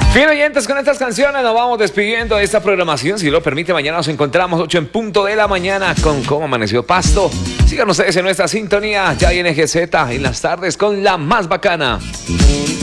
Bien, oyentes, con estas canciones nos vamos despidiendo de esta programación. Si lo permite, mañana nos encontramos 8 en punto de la mañana con Cómo Amaneció Pasto. Sigan ustedes en nuestra sintonía. Ya viene GZ en las tardes con la más bacana.